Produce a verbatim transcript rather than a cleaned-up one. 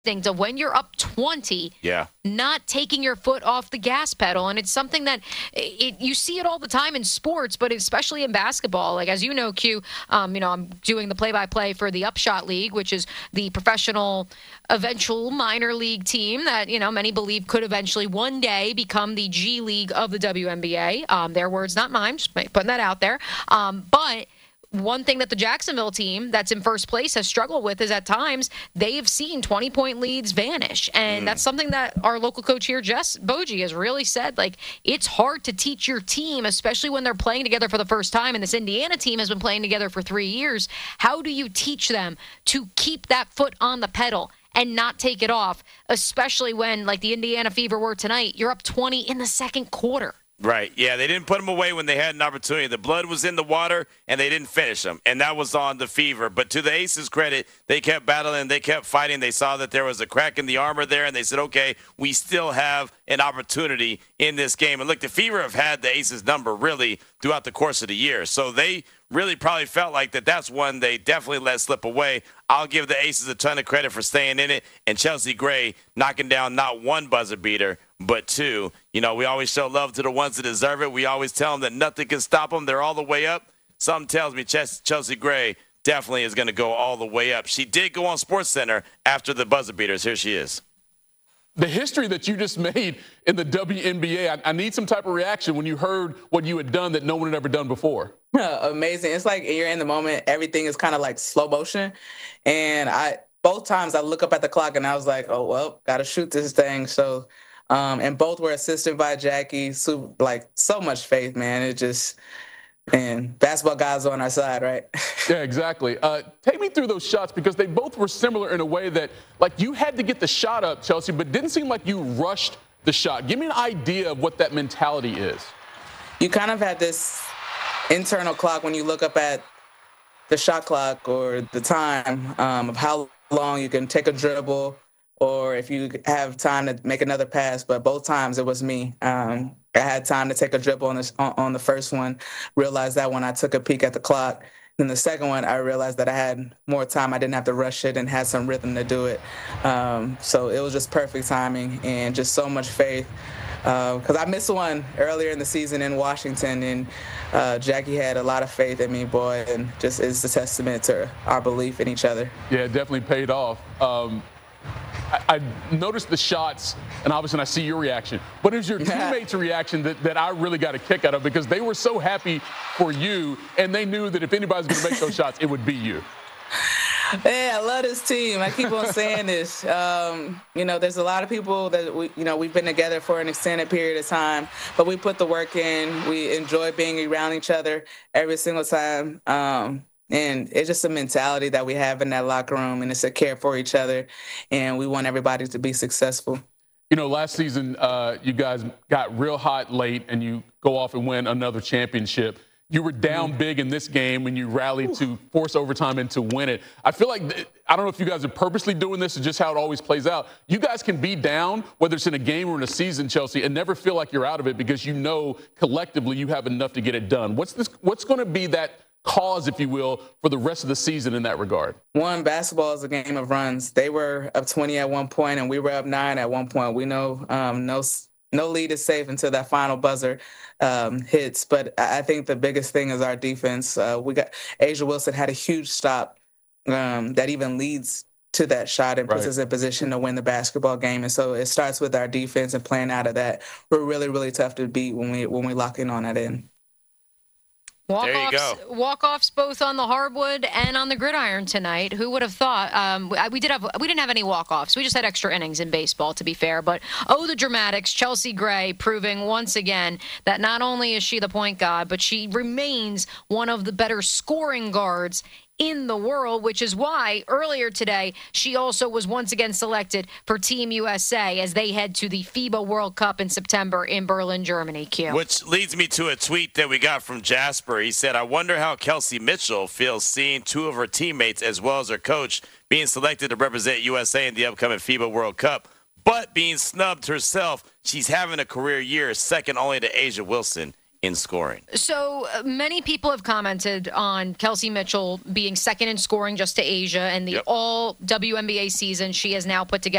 instinct of when you're up twenty, yeah. not taking your foot off the gas pedal. And it's something that it, you see it all the time in sports, but especially in basketball. Like, as you know, Q, um, you know, I'm doing the play-by-play for the Upshot League, which is the professional eventual minor league team that, you know, many believe could eventually one day become the G League of the W N B A. Um, their words, not mine, just putting that out there. Um, but one thing that the Jacksonville team that's in first place has struggled with is at times they've seen twenty-point leads vanish. And mm. that's something that our local coach here, Jess Bogie, has really said, like, it's hard to teach your team, especially when they're playing together for the first time. And this Indiana team has been playing together for three years. How do you teach them to keep that foot on the pedal and not take it off, especially when, like the Indiana Fever were tonight, you're up twenty in the second quarter? Right, yeah, they didn't put them away when they had an opportunity. The blood was in the water, and they didn't finish them, and that was on the Fever. But to the Aces' credit, they kept battling, they kept fighting. They saw that there was a crack in the armor there, and they said, okay, we still have an opportunity in this game. And look, the Fever have had the Aces' number really throughout the course of the year, so they really probably felt like that that's one they definitely let slip away. I'll give the Aces a ton of credit for staying in it, and Chelsea Gray knocking down not one buzzer beater, but two. You know, we always show love to the ones that deserve it. We always tell them that nothing can stop them. They're all the way up. Something tells me Chelsea Gray definitely is going to go all the way up. She did go on SportsCenter after the buzzer beaters. Here she is. The history that you just made in the W N B A, I, I need some type of reaction when you heard what you had done that no one had ever done before. Amazing. It's like you're in the moment. Everything is kind of like slow motion. And I both times I look up at the clock and I was like, oh, well, got to shoot this thing. So, um, and both were assisted by Jackie. So, like, so much faith, man. It just, and basketball guys on our side, right? Yeah, exactly. Uh, take me through those shots, because they both were similar in a way that, like, you had to get the shot up, Chelsea, but didn't seem like you rushed the shot. Give me an idea of what that mentality is. You kind of had this internal clock when you look up at the shot clock or the time um, of how long you can take a dribble, or if you have time to make another pass. But both times it was me. Um, I had time to take a dribble on, this, on, on the first one, realized that when I took a peek at the clock. Then the second one, I realized that I had more time. I didn't have to rush it and had some rhythm to do it. Um, so it was just perfect timing and just so much faith. Because uh, I missed one earlier in the season in Washington, and uh, Jackie had a lot of faith in me, boy, and just is a testament to our belief in each other. Yeah, it definitely paid off. Um, I, I noticed the shots, and obviously I see your reaction, but it was your teammates' reaction that, that I really got a kick out of, because they were so happy for you, and they knew that if anybody's going to make those shots, it would be you. Yeah, I love this team. I keep on saying this. Um, you know, there's a lot of people that we, you know, we've been together for an extended period of time, but we put the work in. We enjoy being around each other every single time. Um, and it's just a mentality that we have in that locker room, and it's a care for each other, and we want everybody to be successful. You know, last season, uh, you guys got real hot late, and you go off and win another championship. You were down big in this game, and you rallied to force overtime and to win it. I feel like, I don't know if you guys are purposely doing this or just how it always plays out. You guys can be down, whether it's in a game or in a season, Chelsea, and never feel like you're out of it, because you know collectively you have enough to get it done. What's this? What's going to be that cause, if you will, for the rest of the season in that regard? One, basketball is a game of runs. They were up twenty at one point, and we were up nine at one point. We know um, no no lead is safe until that final buzzer um, hits. But I think the biggest thing is our defense. Uh, we got A'ja Wilson had a huge stop um, that even leads to that shot and puts right. us in position to win the basketball game. And so it starts with our defense and playing out of that. We're really, really tough to beat when we when we lock in on that end. Walk-offs, walk-offs both on the hardwood and on the gridiron tonight. Who would have thought? Um, we, we did have we didn't have any walk-offs. We just had extra innings in baseball, to be fair. But oh, the dramatics! Chelsea Gray proving once again that not only is she the point guard, but she remains one of the better scoring guards in the world, which is why earlier today she also was once again selected for Team U S A as they head to the FIBA World Cup in September in Berlin, Germany. Q. Which leads me to a tweet that we got from Jasper. He said, I wonder how Kelsey Mitchell feels seeing two of her teammates as well as her coach being selected to represent U S A in the upcoming FIBA World Cup, but being snubbed herself. She's having a career year, second only to A'ja Wilson in scoring. So uh, many people have commented on Kelsey Mitchell being second in scoring just to Asia, and the Yep. all W N B A season she has now put together.